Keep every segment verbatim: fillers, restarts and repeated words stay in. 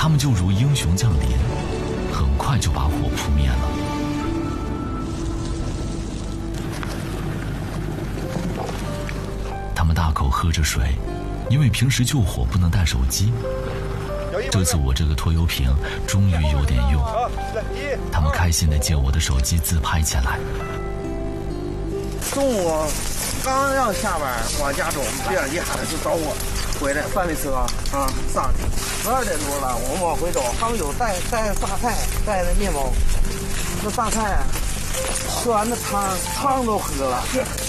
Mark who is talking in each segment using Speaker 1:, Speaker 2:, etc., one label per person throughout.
Speaker 1: 他们就如英雄降临，很快就把火扑灭了。他们大口喝着水，因为平时救火不能带手机。这次我这个拖油瓶终于有点用，他们开心地借我的手机自拍起来。
Speaker 2: 中午刚要下班往家走，这样一下子就找我回来，三轮车啊上去，十二点多了，我们往回走，他们有带带榨菜，带那面包，那榨菜吃完那汤汤都喝了。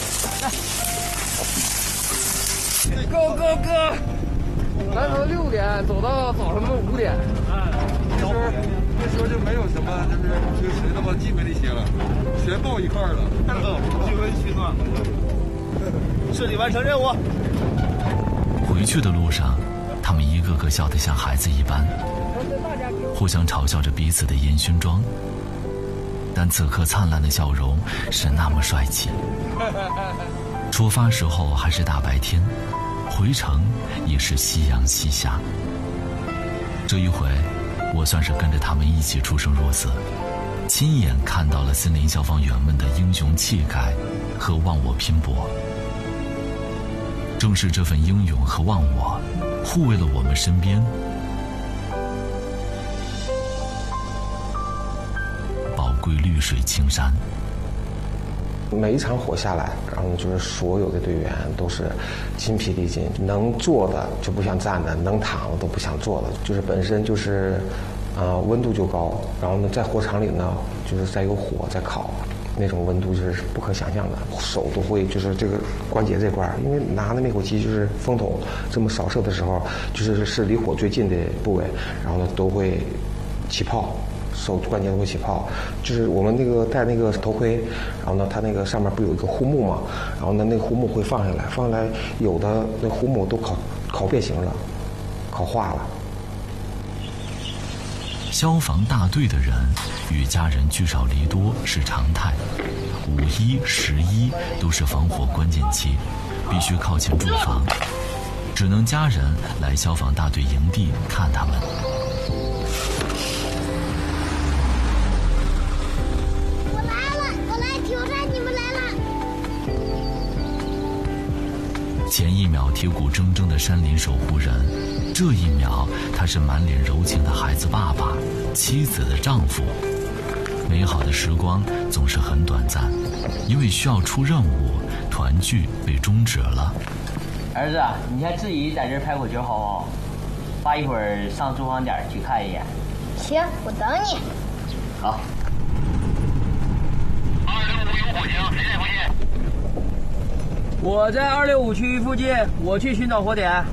Speaker 3: go go go！ 咱从六点走到早上的五点，
Speaker 4: 哎，那时候那时候就没有什么就是平时那么基本的些了，全抱一块儿了。聚温取暖，
Speaker 2: 顺利完成任务。
Speaker 1: 回去的路上，他们一个个笑得像孩子一般，互相嘲笑着彼此的烟熏妆。但此刻灿烂的笑容是那么帅气。出发时候还是大白天，回程也是夕阳西下。这一回，我算是跟着他们一起出生入死，亲眼看到了森林消防员们的英雄气概和忘我拼搏。正是这份英勇和忘我，护卫了我们身边宝贵绿水青山。
Speaker 5: 每一场火下来，然后就是所有的队员都是筋疲力尽，能坐的就不想站的，能躺的都不想坐的，就是本身就是，呃，温度就高，然后呢，在火场里呢，就是在有火在烤，那种温度就是不可想象的，手都会就是这个关节这块，因为拿的灭火器就是风筒这么扫射的时候，就是是离火最近的部位，然后呢都会起泡。手关节都会起泡，就是我们那个戴那个头盔，然后呢，它那个上面不有一个护木嘛，然后呢，那个护木会放下来，放下来有的那护木都烤烤变形了，烤化了。
Speaker 1: 消防大队的人与家人聚少离多是常态，五一、十一都是防火关键期，必须靠前驻防，只能家人来消防大队营地看他们。前一秒铁骨铮铮的山林守护人，这一秒他是满脸柔情的孩子爸爸，妻子的丈夫。美好的时光总是很短暂，因为需要出任务，团聚被终止了。
Speaker 6: 儿子，你先自己在这儿拍会球好不好？爸一会儿上驻防点去看一眼。
Speaker 7: 行，我等你。
Speaker 6: 好。
Speaker 8: 二六五有火情，谁在附近？
Speaker 3: 我在二六五区域附近，我去寻找火点。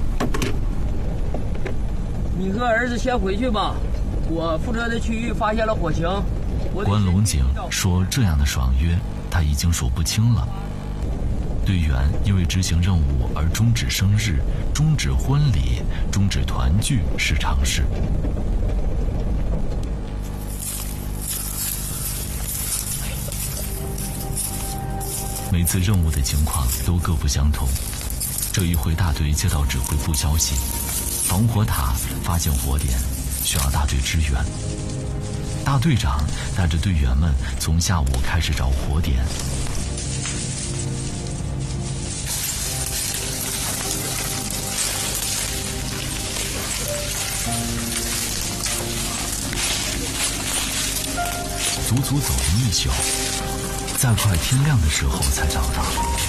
Speaker 3: 你和儿子先回去吧，我负责的区域发现了火情。
Speaker 1: 关龙井说：“这样的爽约，他已经数不清了。队员因为执行任务而终止生日、终止婚礼、终止团聚是常事。每次任务的情况都各不相同。这一回大队接到指挥部消息，防火塔发现火点，需要大队支援。大队长带着队员们从下午开始找火点。足足走了一宿，在快天亮的时候才找到。